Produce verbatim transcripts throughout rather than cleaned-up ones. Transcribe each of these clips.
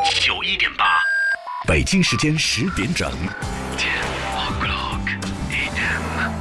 九一点八，北京时间十点整。ten o'clock a m。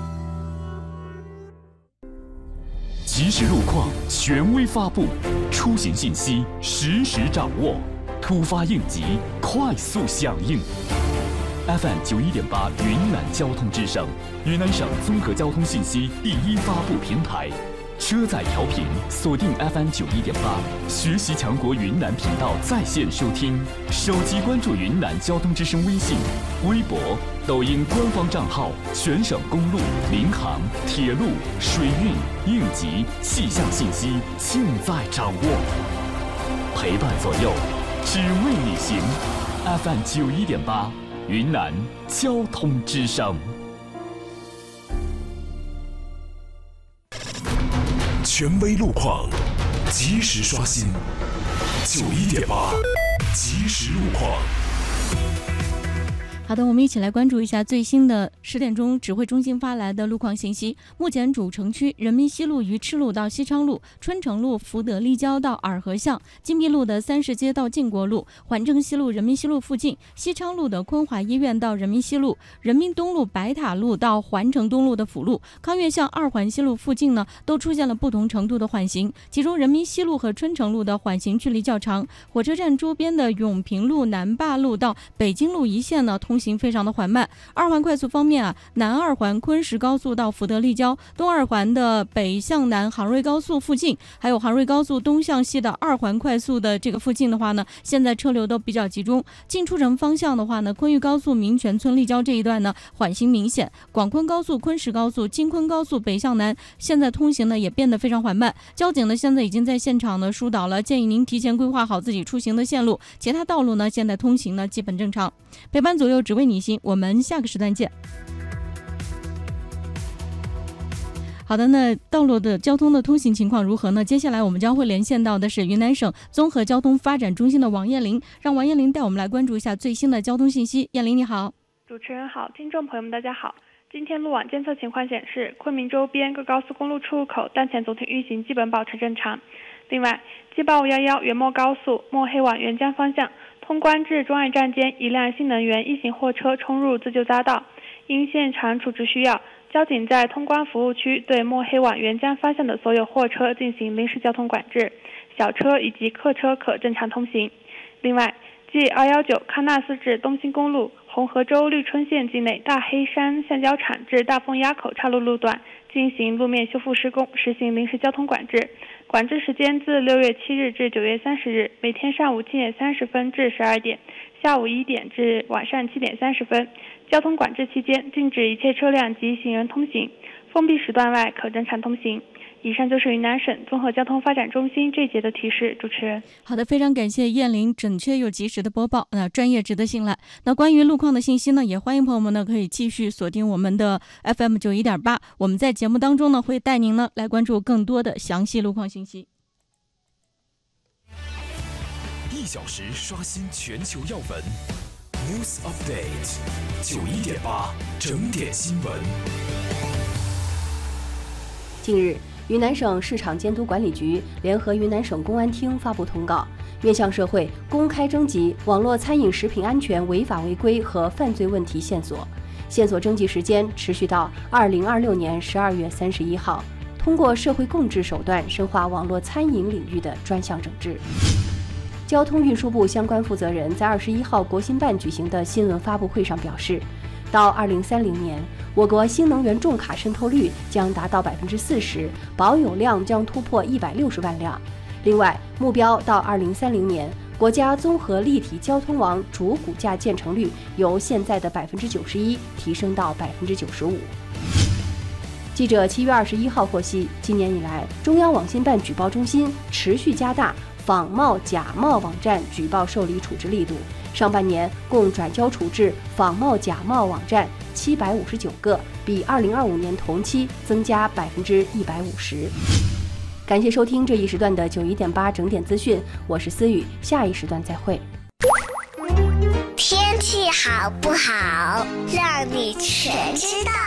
即时路况权威发布，出行信息实时掌握，突发应急快速响应。F M 九一点八云南交通之声，云南省综合交通信息第一发布平台。车载调频锁定 F M 九一点八，学习强国云南频道在线收听，手机关注云南交通之声微信、微博、抖音官方账号，全省公路、民航、铁路、水运、应急、气象信息尽在掌握，陪伴左右，只为你行。F M 九一点八，云南交通之声。权威路况，及时刷新。九一点八，及时路况。 好的，我们一起来关注一下最新的十点钟指挥中心发来的路况信息。目前主城区人民西路鱼翅路到西昌路、春城路福德立交到洱河巷、金碧路的三市街到晋国路、环城西路人民西路附近、西昌路的昆华医院到人民西路、人民东路白塔路到环城东路的辅路、康悦巷二环西路附近呢，都出现了不同程度的缓行，其中人民西路和春城路的缓行距离较长。火车站周边的永平路、南坝路到北京路一线呢，通行非常的缓慢。二环快速方面啊，南二环昆石高速到福德立交，东二环的北向南杭瑞高速附近，还有杭瑞高速东向西的二环快速的这个附近的话呢，现在车流都比较集中。进出城方向的话呢，昆玉高速民权村立交这一段呢缓行明显，广昆高速、昆石高速、京昆高速北向南现在通行呢也变得非常缓慢。交警呢现在已经在现场呢疏导了，建议您提前规划好自己出行的线路，其他道路呢现在通行呢基本正常。陪伴左右只为你行，我们下个时段见。好的，那道路的交通的通行情况如何呢？接下来我们将会连线到的是云南省综合交通发展中心的王艳玲，让王艳玲带我们来关注一下最新的交通信息。艳玲你好。 主持人好，听众朋友们大家好。今天路网监测情况显示，昆明周边各高速公路出入口当前总体运行基本保持正常。另外，G八五一一元墨高速墨黑往沅江方向通关至中爱站间，一辆新能源一型货车冲入自救匝道，因现场处置需要，交警在通关服务区对墨黑往沅江方向的所有货车进行临时交通管制，小车以及客车可正常通行。另外 G二一九康纳斯至东兴公路红河州绿春县境内大黑山橡胶厂至大丰垭口岔路路段进行路面修复施工，实行临时交通管制。管制时间自六月七日至九月三十日，每天上午七点三十分至十二点，下午一点至晚上七点三十分。交通管制期间，禁止一切车辆及行人通行，封闭时段外可正常通行。以上就是云南省综合交通发展中心这一节的提示。主持人， 好的，非常感谢艳玲准确又及时的播报，那、呃、专业值得信赖。那关于路况的信息呢，也欢迎朋友们呢可以继续锁定我们的 F M 九一点八，我们在节目当中呢会带您呢来关注更多的详细路况信息。 一小时刷新全球要闻 ，News Update 九一点八整点新闻。 近日，云南省市场监督管理局联合云南省公安厅发布通告，面向社会公开征集网络餐饮食品安全违法违规和犯罪问题线索。线索征集时间持续到二零二六年十二月三十一号，通过社会共治手段深化网络餐饮领域的专项整治。交通运输部相关负责人在二十一号国新办举行的新闻发布会上表示，到二零三零年，我国新能源重卡渗透率将达到百分之四十，保有量将突破一百六十万辆。另外，目标到二零三零年，国家综合立体交通网主骨架建成率由现在的百分之九十一提升到百分之九十五。记者七月二十一号获悉，今年以来，中央网信办举报中心持续加大仿冒假冒网站举报受理处置力度。上半年共转交处置仿冒假冒网站七百五十九个，比二零二五年同期增加百分之一百五十。感谢收听这一时段的九一点八整点资讯，我是思雨，下一时段再会。 天气好不好，让你全知道。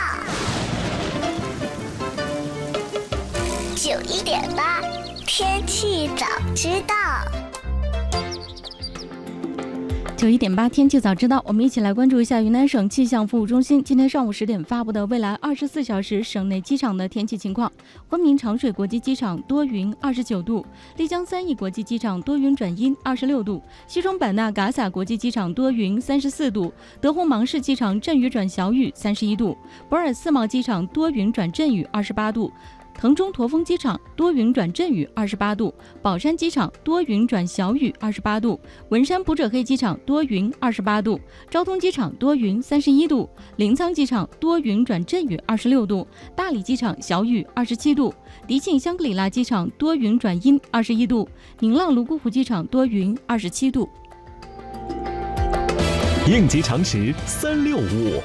九一点八，天气早知道。 九一点八天气早知道，我们一起来关注一下云南省气象服务中心今天上午十点发布的未来二十四小时省内机场的天气情况。昆明长水国际机场多云二十九度，丽江三义国际机场多云转阴二十六度，西双版纳嘎洒国际机场多云三十四度，德宏芒市机场阵雨转小雨三十一度，博尔寺贸机场多云转阵雨二十八度，腾中驼峰机场多云转阵雨二十八度，宝山机场多云转小雨二十八度，文山普者黑机场多云二十八度，昭通机场多云三十一度，临沧机场多云转阵雨二十六度，大理机场小雨二十七度，迪庆香格里拉机场多云转阴二十一度，宁浪泸沽湖机场多云二十七度。 应急常识三六五。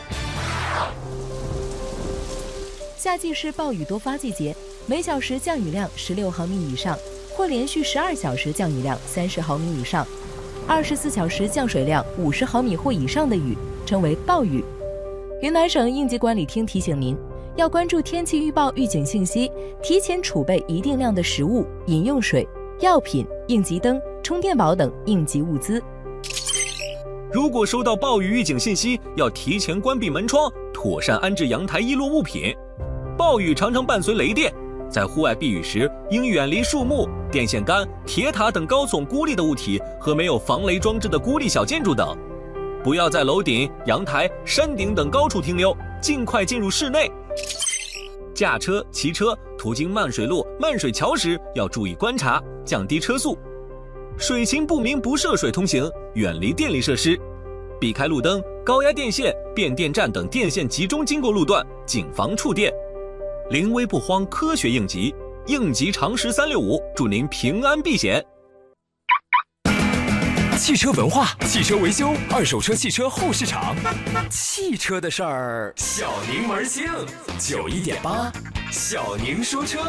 夏季是暴雨多发季节，每小时降雨量十六毫米以上，或连续十二小时降雨量三十毫米以上，二十四小时降水量五十毫米或以上的雨称为暴雨。云南省应急管理厅提醒您，要关注天气预报预警信息，提前储备一定量的食物、饮用水、药品、应急灯、充电宝等应急物资。 如果收到暴雨预警信息，要提前关闭门窗，妥善安置阳台易落物品。暴雨常常伴随雷电，在户外避雨时，应远离树木、电线杆、铁塔等高耸孤立的物体和没有防雷装置的孤立小建筑等。不要在楼顶、阳台、山顶等高处停留，尽快进入室内。驾车、骑车途经漫水路、漫水桥时，要注意观察，降低车速。水情不明不涉水通行，远离电力设施，避开路灯、高压电线、变电站等电线集中经过路段，谨防触电。临危不慌，科学应急，应急常识三六五，祝您平安避险。 汽车文化，汽车维修，二手车汽车后市场，汽车的事儿，小宁门兴，九一点八，小宁说车。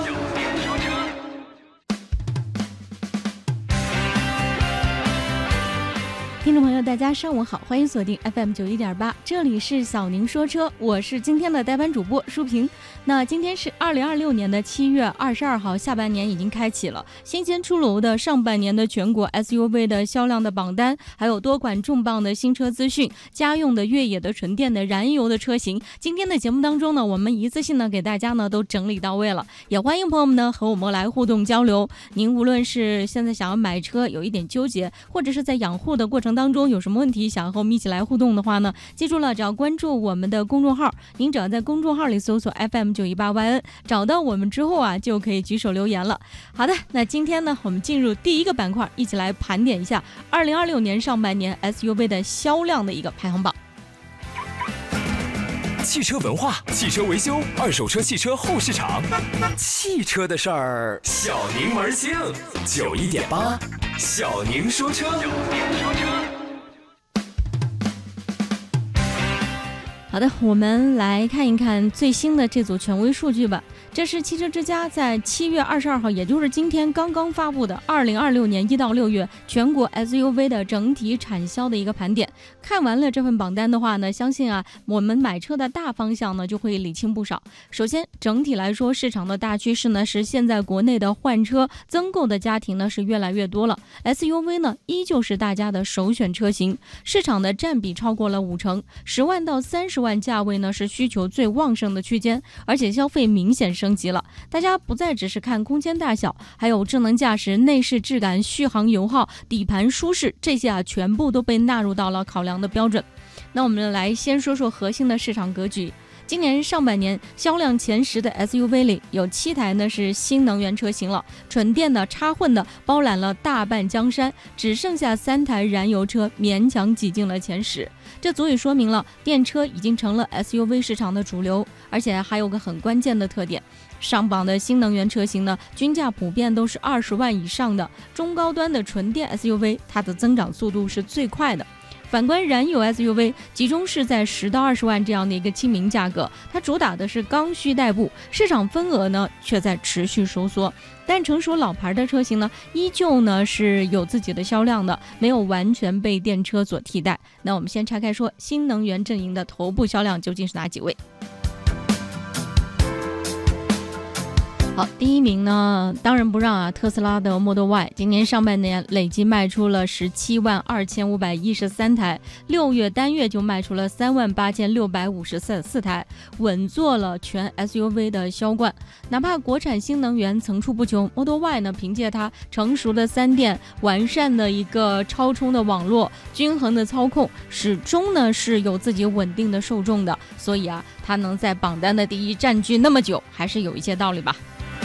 听众朋友大家上午好，欢迎锁定 F M 九一点八，这里是小宁说车，我是今天的代班主播舒平。那今天是二零二六年的七月二十二号，下半年已经开启了，新鲜出炉的上半年的全国 S U V 的销量的榜单，还有多款重磅的新车资讯，家用的、越野的、纯电的、燃油的车型。今天的节目当中呢，我们一次性呢给大家呢都整理到位了，也欢迎朋友们呢和我们来互动交流。您无论是现在想要买车有一点纠结，或者是在养护的过程当中当中有什么问题想要和我们一起来互动的话呢，记住了，只要关注我们的公众号，您只要在公众号里搜索 F M 九一八 Y N， 找到我们之后啊，就可以举手留言了。好的，那今天呢，我们进入第一个板块，一起来盘点一下二零二六年上半年 S U V 的销量的一个排行榜。 汽车文化，汽车维修，二手车汽车后市场，汽车的事儿，小宁门兴，九一点八，小宁说车。 好的，我们来看一看最新的这组权威数据吧。这是汽车之家在七月二十二号，也就是今天刚刚发布的二零二六年一到六月全国 S U V 的整体产销的一个盘点。看完了这份榜单的话呢，相信啊，我们买车的大方向呢就会理清不少。首先，整体来说，市场的大趋势呢是现在国内的换车增购的家庭呢是越来越多了 ，S U V 呢依旧是大家的首选车型，市场的占比超过了五成，十万到三十万价位呢是需求最旺盛的区间，而且消费明显升级了，大家不再只是看空间大小，还有智能驾驶、内饰质感、续航油耗、底盘舒适，这些啊全部都被纳入到了考量的标准。那我们来先说说核心的市场格局。今年上半年销量前十的 S U V 里，有七台呢是新能源车型了，纯电的、插混的包揽了大半江山，只剩下三台燃油车勉强挤进了前十。这足以说明了电车已经成了 S U V 市场的主流，而且还有个很关键的特点，上榜的新能源车型呢，均价普遍都是二十万以上的，中高端的纯电 S U V 它的增长速度是最快的。反观燃油 S U V， 集中是在十到二十万这样的一个亲民价格，它主打的是刚需代步，市场份额呢却在持续收缩。但成熟老牌的车型呢，依旧呢是有自己的销量的，没有完全被电车所替代。那我们先拆开说，新能源阵营的头部销量究竟是哪几位？ 好，第一名呢，当仁不让啊，特斯拉的 Model Y， 今年上半年累计卖出了十七万二千五百一十三台，六月单月就卖出了三万八千六百五十四台，稳坐了全 S U V 的销冠。哪怕国产新能源层出不穷 ，Model Y 呢，凭借它成熟的三电、完善的一个超充的网络、均衡的操控，始终呢是有自己稳定的受众的，所以啊，它能在榜单的第一占据那么久，还是有一些道理吧。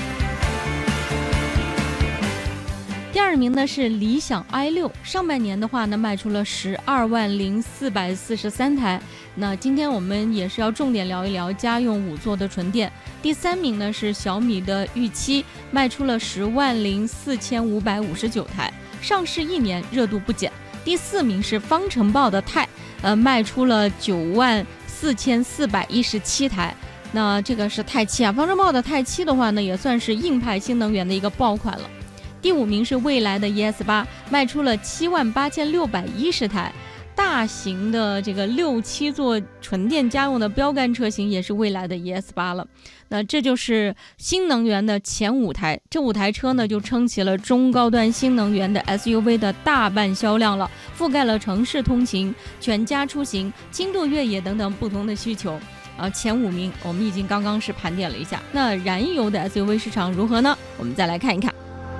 第二名呢是理想 I 六， 上半年的话呢卖出了十二万零四百四十三台。那今天我们也是要重点聊一聊家用五座的纯电。第三名呢是小米的御七，卖出了十万零四千五百五十九台，上市一年热度不减。第四名是方程豹的钛，呃，卖出了九万四千四百一十七台。那这个是钛七啊，方程豹的钛七的话呢，也算是硬派新能源的一个爆款了。第五名是蔚来的 E S 八， 卖出了七万八千六百一十台，大型的这个六七座纯电家用的标杆车型也是蔚来的 E S 八 了。那这就是新能源的前五台，这五台车呢就撑起了中高端新能源的 S U V 的大半销量了，覆盖了城市通勤、全家出行、轻度越野等等不同的需求。呃，前五名我们已经刚刚是盘点了一下，那燃油的 S U V 市场如何呢？我们再来看一看。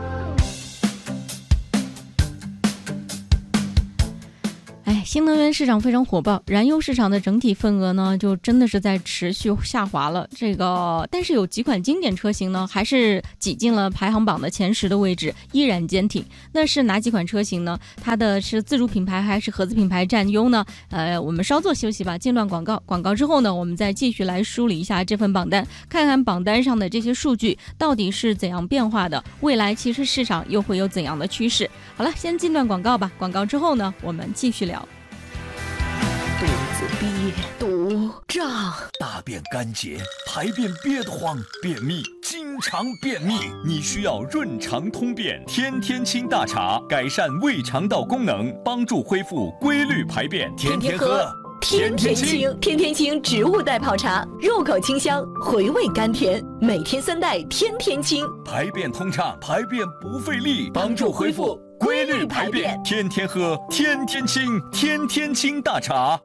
哎，新能源市场非常火爆，燃油市场的整体份额呢，就真的是在持续下滑了。这个，但是有几款经典车型呢，还是挤进了排行榜的前十的位置，依然坚挺。那是哪几款车型呢？它的是自主品牌还是合资品牌占优呢？呃，我们稍作休息吧，进段广告。广告之后呢，我们再继续来梳理一下这份榜单，看看榜单上的这些数据到底是怎样变化的，未来其实市场又会有怎样的趋势。好了，先进段广告吧。广告之后呢，我们继续聊。 肚子憋堵胀， 大便干结，排便憋得慌，便秘，经常便秘，你需要润肠通便天天清大茶，改善胃肠道功能，帮助恢复规律排便，天天喝。 天天清，天天清植物代泡茶，入口清香，回味甘甜，每天三袋，天天清， 排便通畅，排便不费力，帮助恢复规律排便，天天喝，天天清，天天清大茶。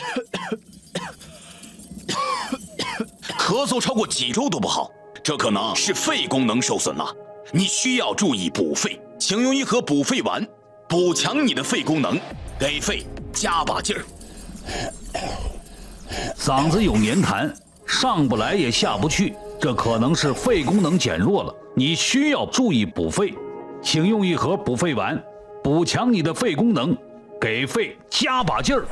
咳嗽超过几周都不好，这可能是肺功能受损了，你需要注意补肺，请用一盒补肺丸，补强你的肺功能，给肺加把劲儿。 嗓子有黏痰，上不来也下不去，这可能是肺功能减弱了，你需要注意补肺，请用一盒补肺丸，补强你的肺功能，给肺加把劲儿。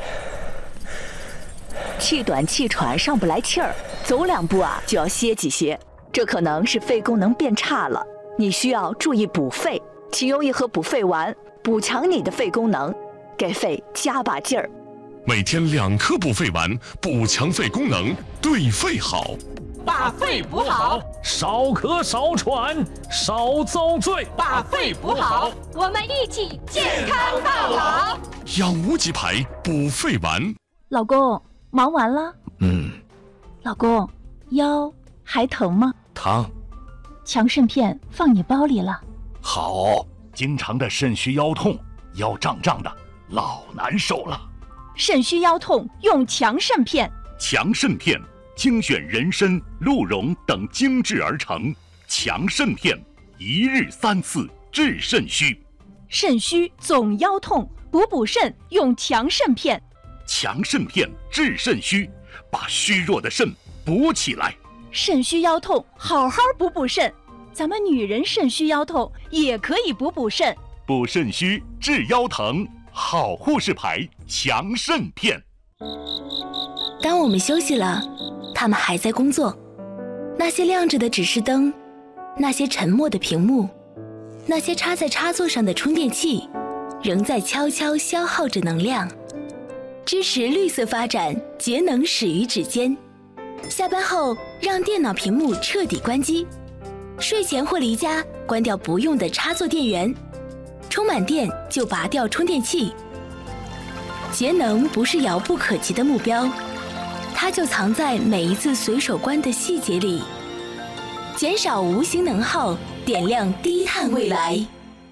气短气喘上不来气儿，走两步啊就要歇几歇，这可能是肺功能变差了，你需要注意补肺，请用一盒补肺丸，补强你的肺功能，给肺加把劲儿。 每天两颗补肺丸，补强肺功能，对肺好。 把肺补好， 少咳少喘少遭罪。 把肺补好，我们一起健康到老。 养无极牌补肺丸。 老公，忙完了？ 嗯。 老公，腰还疼吗？ 疼。 强肾片放你包里了。 好，经常的肾虚腰痛，腰胀胀的，老难受了。 肾虚腰痛用强肾片。 强肾片精选人参、鹿茸等精制而成，强肾片一日三次治肾虚。 肾虚总腰痛，补补肾用强肾片。 强肾片治肾虚，把虚弱的肾补起来。 肾虚腰痛，好好补补肾。咱们女人肾虚腰痛也可以补补肾。 补肾虚治腰疼，好护士牌强肾片。 当我们休息了，他们还在工作。那些亮着的指示灯，那些沉默的屏幕，那些插在插座上的充电器，仍在悄悄消耗着能量。支持绿色发展，节能始于指尖。下班后，让电脑屏幕彻底关机。睡前或离家，关掉不用的插座电源。充满电就拔掉充电器。节能不是遥不可及的目标，它就藏在每一次随手关的细节里。 减少无形能耗，点亮低碳未来。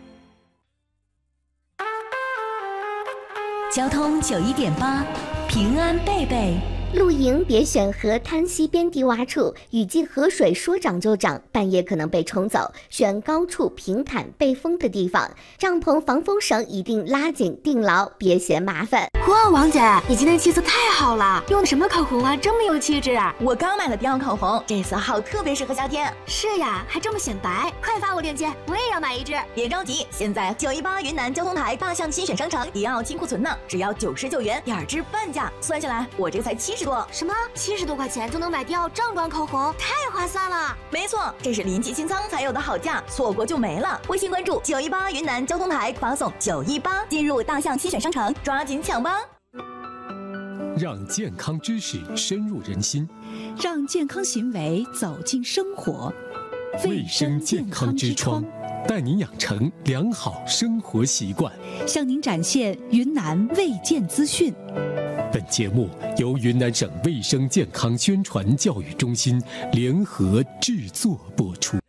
交通九一点八，平安贝贝。 露营别选河滩溪边低洼处，雨季河水说涨就涨，半夜可能被冲走。选高处平坦背风的地方，帐篷防风绳一定拉紧钉牢，别嫌麻烦。 哇，王姐，你今天气色太好了，用的什么口红啊，这么有气质啊！ 我刚买了迪奥口红，这色号特别适合夏天。 是呀，还这么显白，快发我链接，我也要买一支。 别着急，现在九一八云南交通台大象新选商城迪奥清库存呢，只要九十九元，第二支半价，算下来我这才七十多。 什么？七十多块钱就能买迪奥正装口红，太划算了！ 没错，这是临期清仓才有的好价，错过就没了。微信关注九一八云南交通台，发送九一八进入大象新选商城，抓紧抢吧！ 让健康知识深入人心， 让健康行为走进生活。 卫生健康之窗，带您养成良好生活习惯， 向您展现云南卫健资讯。 本节目由云南省卫生健康宣传教育中心联合制作播出。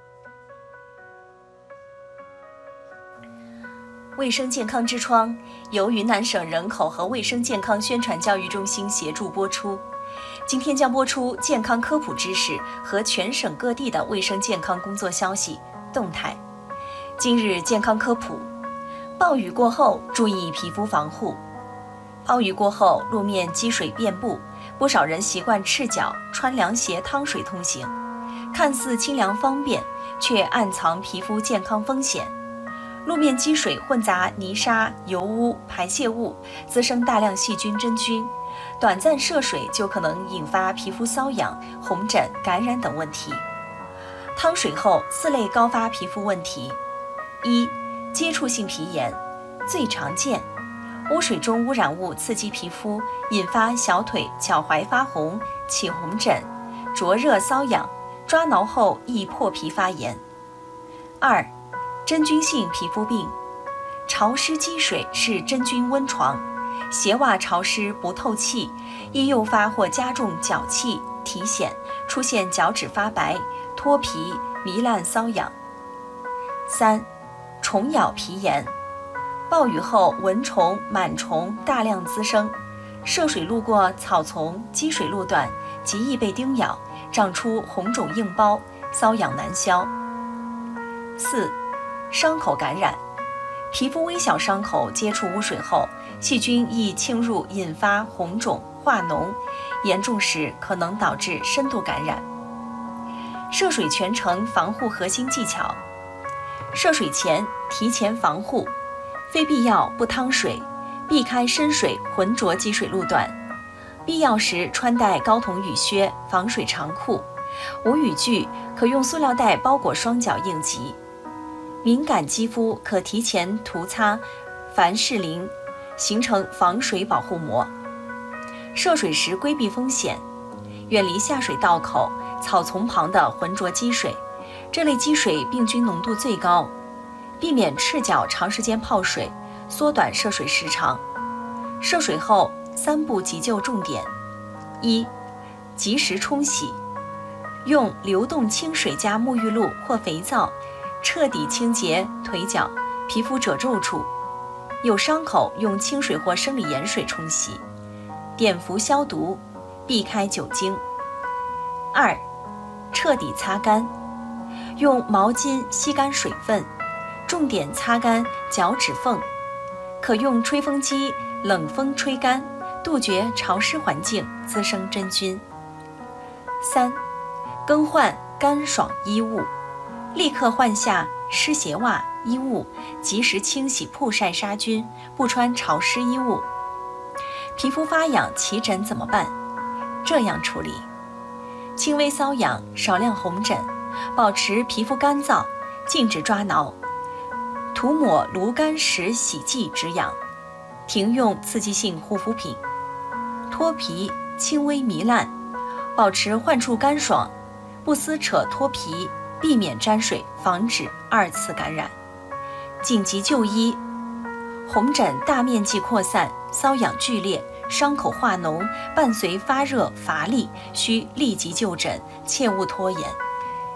卫生健康之窗由云南省人口和卫生健康宣传教育中心协助播出。今天将播出健康科普知识和全省各地的卫生健康工作消息动态。今日健康科普：暴雨过后注意皮肤防护。暴雨过后，路面积水遍布，不少人习惯赤脚穿凉鞋趟水通行，看似清凉方便，却暗藏皮肤健康风险。路面积水混杂泥沙、油污、排泄物，滋生大量细菌、真菌，短暂涉水就可能引发皮肤瘙痒、红疹、感染等问题。趟水后，四类高发皮肤问题：一、接触性皮炎，最常见。污水中污染物刺激皮肤，引发小腿、脚踝发红、起红疹、灼热瘙痒，抓挠后易破皮发炎。二、真菌性皮肤病，潮湿积水是真菌温床，鞋袜潮湿不透气，易诱发或加重脚气、体癣，出现脚趾发白、脱皮、糜烂瘙痒。三、虫咬皮炎，暴雨后蚊虫、螨虫大量滋生，涉水路过草丛、积水路段，极易被叮咬，长出红肿硬包，瘙痒难消。四、伤口感染，皮肤微小伤口接触污水后，细菌易侵入，引发红肿、化脓，严重时可能导致深度感染。涉水全程防护核心技巧：涉水前提前防护，非必要不趟水，避开深水浑浊积水路段，必要时穿戴高筒雨靴、防水长裤，无雨具可用塑料袋包裹双脚应急。敏感肌肤可提前涂擦凡士林，形成防水保护膜。涉水时规避风险，远离下水道口、草丛旁的浑浊积水，这类积水病菌浓度最高。避免赤脚长时间泡水，缩短涉水时长。涉水后三步急救重点：一、及时冲洗，用流动清水加沐浴露或肥皂彻底清洁腿脚、皮肤褶皱处，有伤口用清水或生理盐水冲洗，碘伏消毒，避开酒精。二、彻底擦干，用毛巾吸干水分，重点擦干脚趾缝，可用吹风机冷风吹干，杜绝潮湿环境滋生真菌。三、更换干爽衣物，立刻换下湿鞋袜、衣物，及时清洗曝晒杀菌，不穿潮湿衣物。皮肤发痒起疹怎么办？这样处理：轻微瘙痒，少量红疹，保持皮肤干燥，禁止抓挠，涂抹炉甘石洗剂止痒，停用刺激性护肤品。脱皮轻微糜烂，保持患处干爽，不撕扯脱皮，避免沾水，防止二次感染。紧急就医：红疹大面积扩散，瘙痒剧烈，伤口化脓，伴随发热乏力，需立即就诊，切勿拖延。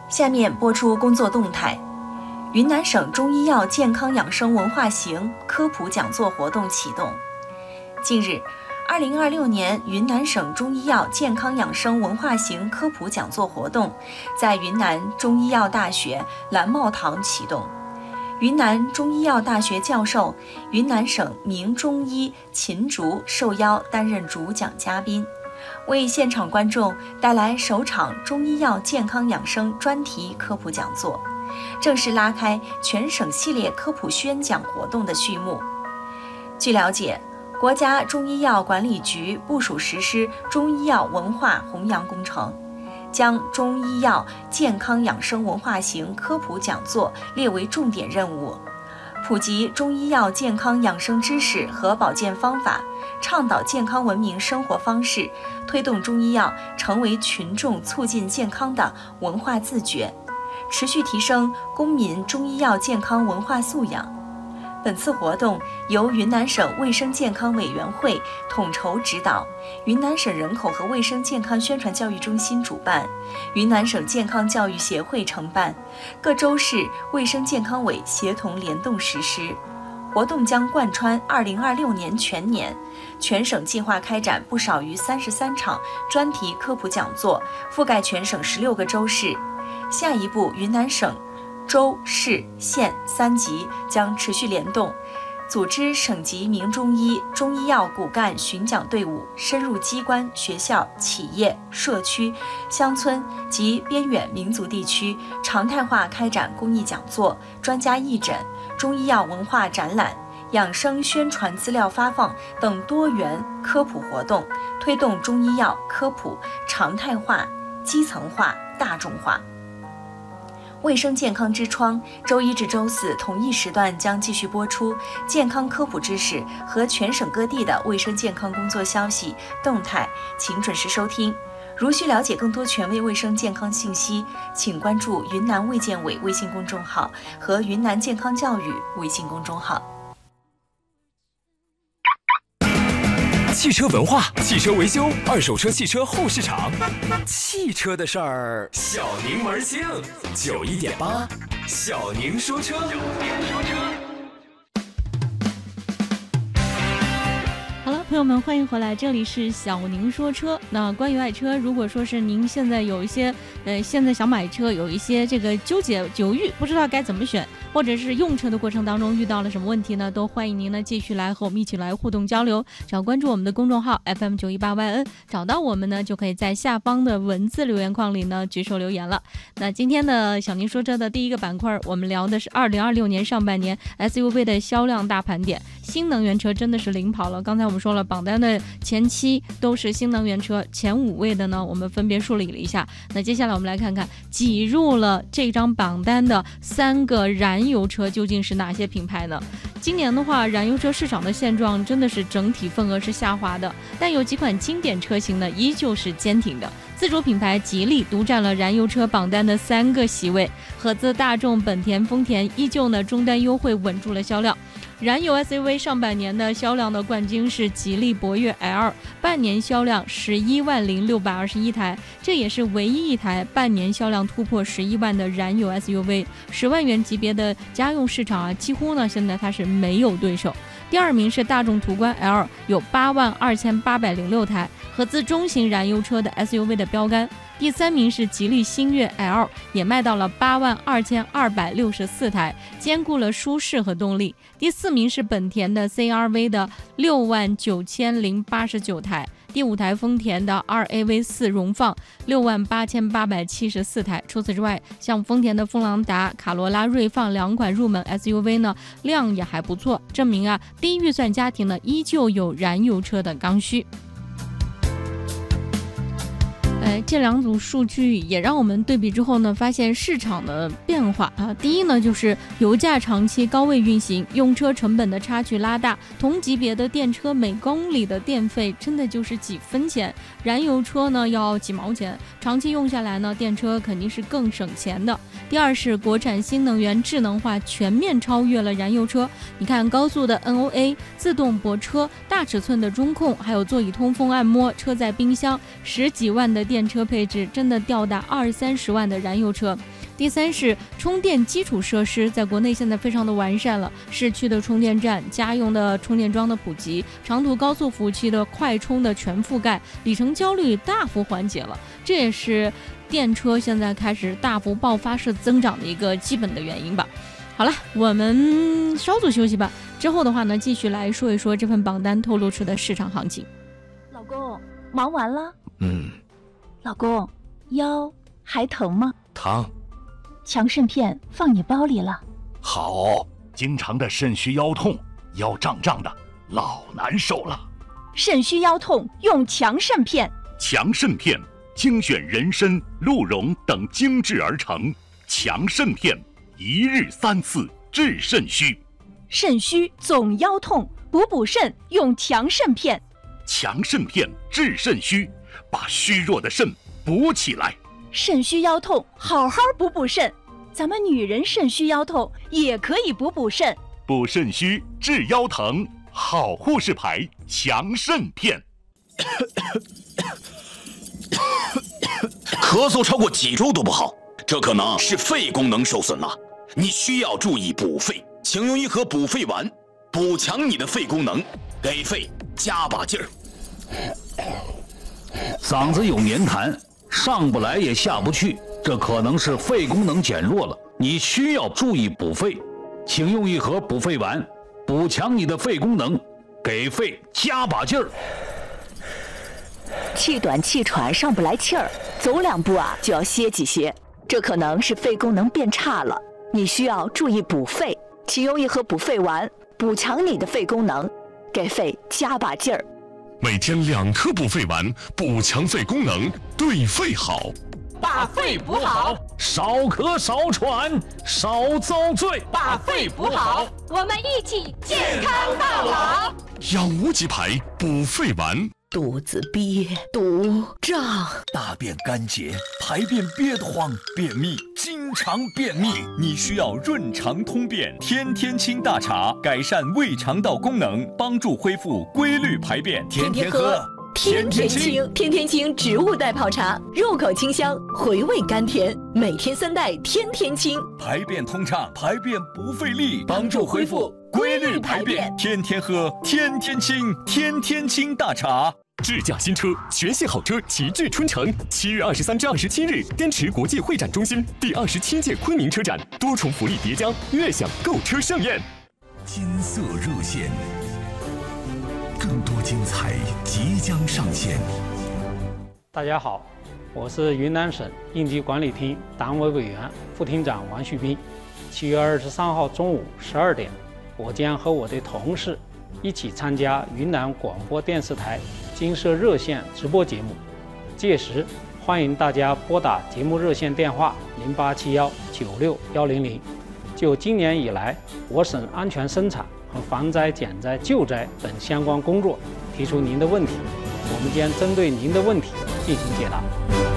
下面播出工作动态。云南省中医药健康养生文化行科普讲座活动启动。近日，二零二六年云南省中医药健康养生文化行科普讲座活动在云南中医药大学蓝茂堂启动。云南中医药大学教授、云南省名中医秦竹受邀担任主讲嘉宾，为现场观众带来首场中医药健康养生专题科普讲座，正式拉开全省系列科普宣讲活动的序幕。据了解，国家中医药管理局部署实施中医药文化弘扬工程，将中医药健康养生文化行科普讲座列为重点任务，普及中医药健康养生知识和保健方法，倡导健康文明生活方式，推动中医药成为群众促进健康的文化自觉，持续提升公民中医药健康文化素养。本次活动由云南省卫生健康委员会统筹指导，云南省人口和卫生健康宣传教育中心主办，云南省健康教育协会承办，各州市卫生健康委协同联动实施。活动将贯穿二零二六年全年，全省计划开展不少于三十三场专题科普讲座，覆盖全省十六个州市。下一步，云南省州、市、县三级将持续联动，组织省级名中医、中医药骨干巡讲队伍，深入机关、学校、企业、社区、乡村及边远民族地区，常态化开展公益讲座、专家义诊、中医药文化展览、养生宣传资料发放等多元科普活动，推动中医药科普常态化、基层化、大众化。卫生健康之窗周一至周四同一时段将继续播出健康科普知识和全省各地的卫生健康工作消息动态，请准时收听。如需了解更多权威卫生健康信息，请关注云南卫健委微信公众号和云南健康教育微信公众号。 汽车文化、汽车维修、二手车、汽车后市场，汽车的事儿，小柠檬星九一点八，小宁说车。 好了，朋友们，欢迎回来，这里是小宁说车。那关于爱车，如果说是您现在有一些呃，现在想买车，有一些这个纠结犹豫，不知道该怎么选，或者是用车的过程当中遇到了什么问题呢，都欢迎您呢继续来和我们一起来互动交流。只要关注我们的公众号 F M 九一八 Y N， 找到我们呢，就可以在下方的文字留言框里呢举手留言了。那今天的小宁说车的第一个板块，我们聊的是二零二六年上半年 S U V 的销量大盘点。新能源车真的是领跑了，刚才我们说了，榜单的前期都是新能源车，前五位的呢，我们分别梳理了一下。那接下来我们来看看挤入了这张榜单的三个燃油车究竟是哪些品牌呢？今年的话，燃油车市场的现状真的是整体份额是下滑的，但有几款经典车型呢依旧是坚挺的。自主品牌吉利独占了燃油车榜单的三个席位，合资大众、本田、丰田依旧呢终端优惠稳住了销量。燃油 S U V 上半年的销量的冠军是吉利博越 L， 半年销量十一万零六百二十一台，这也是唯一一台半年销量突破十一万的燃油 S U V。十万元级别的家用市场啊，几乎呢现在它是没有对手。第二名是大众途观 L， 有八万二千八百零六台，合资中型燃油车的 S U V 的标杆。第三名是吉利星越 L， 也卖到了八万二千二百六十四台，兼顾了舒适和动力。第四名是本田的 C R V 的六万九千零八十九台。第五台丰田的 R A V 四荣放六万八千八百七十四台。除此之外，像丰田的锋朗达、卡罗拉锐放两款入门 S U V 呢，量也还不错，证明啊，低预算家庭呢依旧有燃油车的刚需。哎，这两组数据也让我们对比之后呢，发现市场的变化啊。第一呢，就是油价长期高位运行，用车成本的差距拉大，同级别的电车每公里的电费真的就是几分钱，燃油车呢要几毛钱，长期用下来呢，电车肯定是更省钱的。第二是国产新能源智能化全面超越了燃油车，你看高速的 N O A、自动泊车、大尺寸的中控，还有座椅通风按摩、车载冰箱，十几万的电车配置真的吊打二三十万的燃油车。 第三是充电基础设施，在国内现在非常的完善了，市区的充电站、家用的充电桩的普及，长途高速服务区的快充的全覆盖，里程焦虑大幅缓解了，这也是电车现在开始大幅爆发式增长的一个基本的原因吧。好了，我们稍作休息吧，之后的话呢，继续来说一说这份榜单透露出的市场行情。 老公，忙完了？ 嗯。 老公，腰还疼吗？ 疼。 强肾片放你包里了。 好，经常的肾虚腰痛，腰胀胀的，老难受了。 肾虚腰痛用强肾片。 强肾片精选人参、鹿茸等精制而成，强肾片一日三次治肾虚。 肾虚总腰痛，补补肾用强肾片。 强肾片治肾虚，把虚弱的肾补起来。 肾虚腰痛，好好补补肾。咱们女人肾虚腰痛也可以补补肾。 补肾虚治腰疼，好护士牌强肾片。 咳嗽超过几周都不好，这可能是肺功能受损了。你需要注意补肺，请用一盒补肺丸，补强你的肺功能，给肺加把劲儿。 嗓子有黏痰，上不来也下不去，这可能是肺功能减弱了。你需要注意补肺，请用一盒补肺丸，补强你的肺功能，给肺加把劲儿。 气短气喘，上不来气儿，走两步啊就要歇几歇，这可能是肺功能变差了。你需要注意补肺，请用一盒补肺丸，补强你的肺功能，给肺加把劲儿。 每天两颗补肺丸，补强肺功能，对肺好。 把肺补好， 少咳少喘，少遭罪。 把肺补好，我们一起健康到老。 养无极牌补肺丸。 肚子憋、肚胀， 大便干结，排便憋得慌，便秘，经常便秘，你需要润肠通便天天清大茶，改善胃肠道功能，帮助恢复规律排便，天天喝。 天天清，天天清植物代泡茶，入口清香，回味甘甜，每天三袋，天天清， 排便通畅，排便不费力，帮助恢复规律排便，天天喝，天天清，天天清大茶。 智驾新车，全系好车齐聚春城。七月二十三至二十七日，滇池国际会展中心第二十七届昆明车展，多重福利叠加，悦享购车盛宴。 金色热线，更多精彩即将上线。 大家好，我是云南省应急管理厅党委委员、副厅长王旭斌。七月二十三号中午十二点，我将和我的同事一起参加云南广播电视台金色热线直播节目，届时欢迎大家拨打节目热线电话零八七幺九六幺零零，就今年以来我省安全生产和防灾减灾救灾等相关工作提出您的问题，我们将针对您的问题进行解答。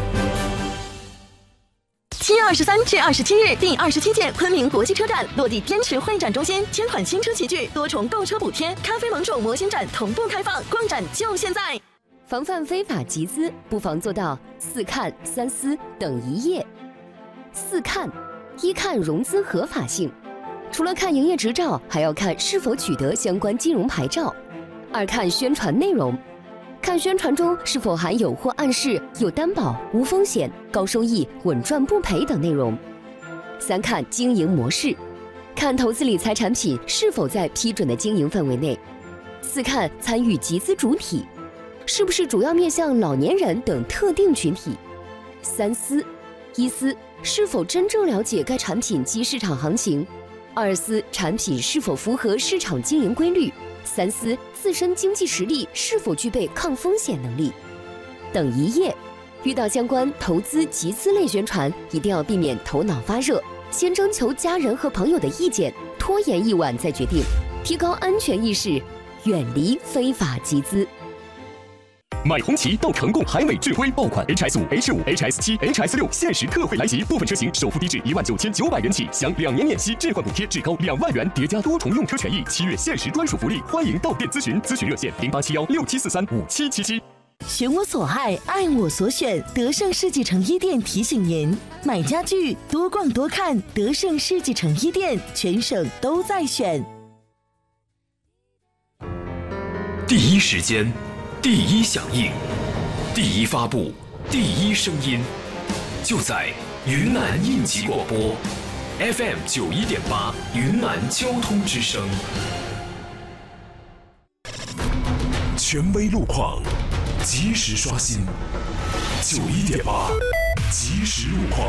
七月二十三至二十七日，第二十七届昆明国际车展落地滇池会展中心，千款新车齐聚，多重购车补贴，咖啡盟主模型展同步开放，逛展就现在！ 防范非法集资，不妨做到四看、三思等一业。四看：一看融资合法性，除了看营业执照，还要看是否取得相关金融牌照；二看宣传内容。看宣传中是否含有或暗示有担保、无风险、高收益、稳赚不赔等内容。三看经营模式，看投资理财产品是否在批准的经营范围内。四看参与集资主体，是不是主要面向老年人等特定群体。三思：一思是否真正了解该产品及市场行情；二思产品是否符合市场经营规律。三思自身经济实力是否具备抗风险能力等一业。遇到相关投资集资类宣传，一定要避免头脑发热，先征求家人和朋友的意见，拖延一晚再决定，提高安全意识，远离非法集资。 买红旗到成贡海美智辉爆款 H S 五、H 五、H S 七、H S 六限时特惠来袭，部分车型首付低至一万九千九百元起，享两年免息置换补贴至高两万元，叠加多重用车权益，七月限时专属福利，欢迎到店咨询，咨询热线零八七幺六七四三五七七七。 选我所爱，爱我所选。德胜世纪城一店提醒您：买家具多逛多看，德胜世纪城一店，全省都在选。 第一时间，第一响应，第一发布，第一声音，就在云南应急广播 F M 九一点八，云南交通之声。 权威路况，及时刷新。九一点八，即时路况。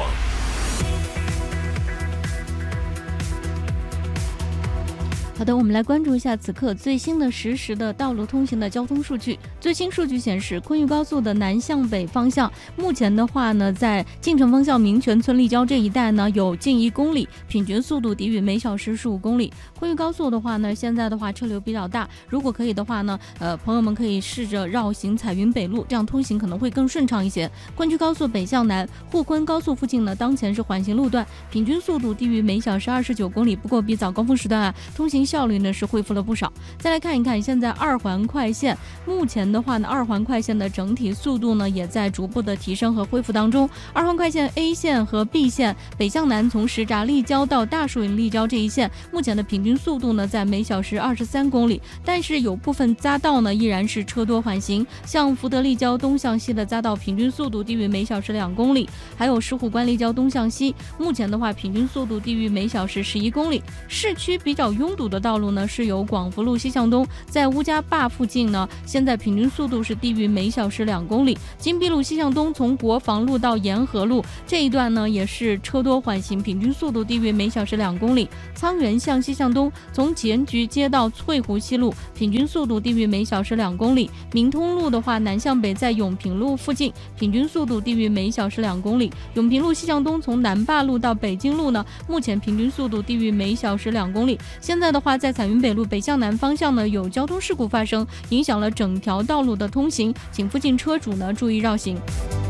好的，我们来关注一下此刻最新的实时的道路通行的交通数据。最新数据显示，昆玉高速的南向北方向，目前的话呢，在进城方向民权村立交这一带呢，有近一公里，平均速度低于每小时十五公里。昆玉高速的话呢，现在的话车流比较大，如果可以的话呢，呃，朋友们可以试着绕行彩云北路，这样通行可能会更顺畅一些。昆曲高速北向南，沪昆高速附近呢，当前是缓行路段，平均速度低于每小时二十九公里，不过比早高峰时段啊，通行效率呢是恢复了不少。再来看一看，现在二环快线，目前的话呢，二环快线的整体速度呢也在逐步的提升和恢复当中。二环快线 A 线和 B 线北向南，从石闸立交到大树岭立交这一线，目前的平均速度呢在每小时二十三公里，但是有部分匝道呢依然是车多缓行，像福德立交东向西的匝道平均速度低于每小时两公里，还有石虎关立交东向西，目前的话平均速度低于每小时十一公里。市区比较拥堵的道路呢是由广福路西向东，在乌家坝附近呢，现在平均速度是低于每小时两公里。金碧路西向东，从国防路到沿河路这一段呢，也是车多缓行，平均速度低于每小时两公里。沧源向西向东，从检局街到翠湖西路，平均速度低于每小时两公里。明通路的话，南向北在永平路附近，平均速度低于每小时两公里。永平路西向东，从南坝路到北京路呢，目前平均速度低于每小时两公里。现在的话，在彩云北路北向南方向呢，有交通事故发生，影响了整条道路的通行，请附近车主呢注意绕行。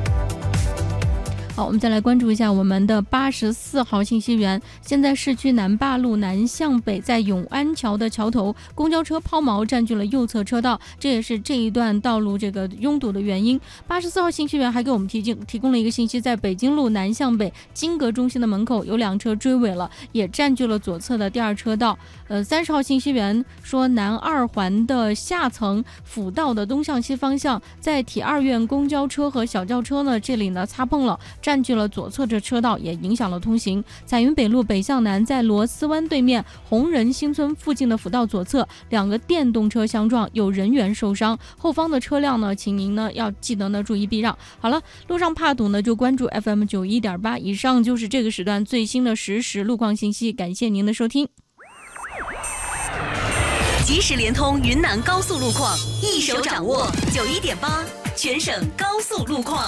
好，我们再来关注一下我们的八十四号信息源。现在市区南坝路南向北，在永安桥的桥头，公交车抛锚占据了右侧车道，这也是这一段道路这个拥堵的原因。八十四号信息源还给我们提供提供了一个信息，在北京路南向北金阁中心的门口有辆车追尾了，也占据了左侧的第二车道。呃，三十号信息源说，南二环的下层辅道的东向西方向，在体二院公交车和小轿车呢这里呢擦碰了，占据了左侧这车道，也影响了通行。彩云北路北向南，在螺丝湾对面红人新村附近的辅道左侧，两个电动车相撞，有人员受伤，后方的车辆呢，请您呢要记得呢注意避让。好了，路上怕堵呢就关注 F M 九一点八。以上就是这个时段最新的实时路况信息，感谢您的收听。 即时联通云南高速路况，一手掌握九一点八，全省高速路况。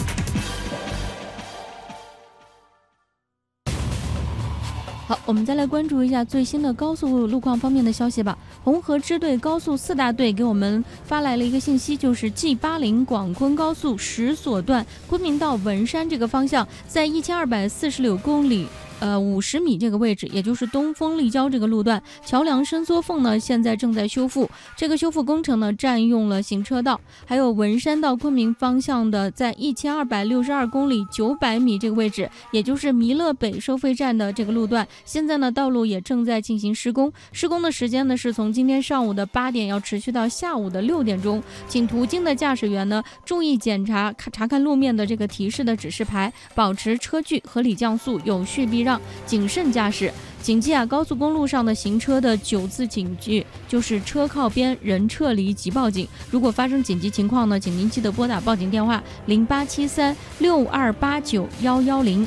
好，我们再来关注一下最新的高速路况方面的消息吧。红河支队高速四大队给我们发来了一个信息，就是 G 八零广昆高速石所段昆明到文山这个方向，在一千二百四十六公里。呃，五十米这个位置，也就是东风立交这个路段，桥梁伸缩缝呢，现在正在修复。这个修复工程呢，占用了行车道。还有文山到昆明方向的，在一千二百六十二公里九百米这个位置，也就是弥勒北收费站的这个路段，现在呢，道路也正在进行施工。施工的时间呢，是从今天上午的八点，要持续到下午的六点钟。请途经的驾驶员呢，注意检查查看路面的这个提示的指示牌，保持车距合理降速，有序避让。谨慎驾驶，谨记啊！高速公路上的行车的九字警句就是车靠边，人撤离即报警。如果发生紧急情况呢，请您记得拨打报警电话零八七三六二八九幺幺零。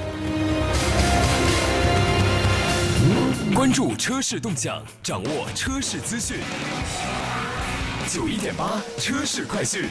关注车市动向，掌握车市资讯。九一点八车市快讯。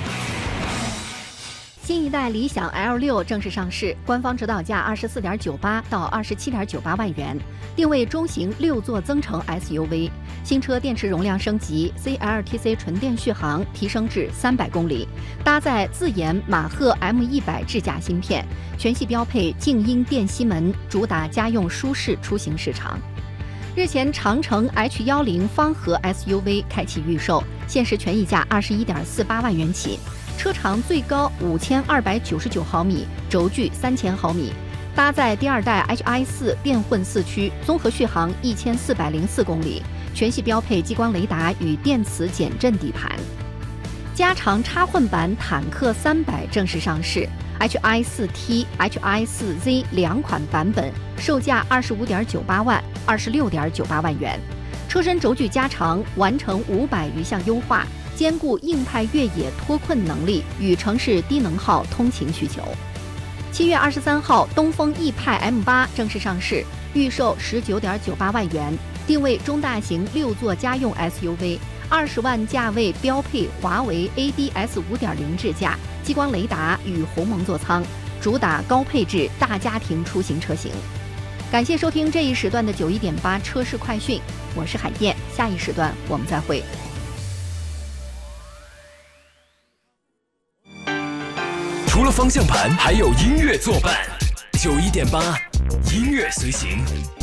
新一代理想 L 六 正式上市，官方指导价二十四点九八到二十七点九八万元，定位中型六座增程 S U V。新车电池容量升级 ，C L T C 纯电续航提升至三百公里，搭载自研马赫 M 一百 智驾芯片，全系标配静音电吸门，主打家用舒适出行市场。日前，长城 H 一零方盒 S U V 开启预售，限时权益价二十一点四八万元起。 车长最高五千二百九十九毫米，轴距三千毫米，搭载第二代 H I 四电混四驱，综合续航一千四百零四公里，全系标配激光雷达与电磁减震底盘。加长插混版坦克三百正式上市 ，H I 四 T、H I 四 Z 两款版本，售价二十五点九八万、二十六点九八万元。车身轴距加长，完成五百余项优化，兼顾硬派越野脱困能力与城市低能耗通勤需求。七月二十三号，东风奕派 M 八正式上市，预售十九点九八万元，定位中大型六座家用 S U V。二十万价位标配华为 A D S 五点零 智驾、激光雷达与鸿蒙座舱，主打高配置大家庭出行车型。感谢收听这一时段的九一点八车市快讯，我是海燕，下一时段我们再会。 除了方向盘，还有音乐作伴。九一点八，音乐随行。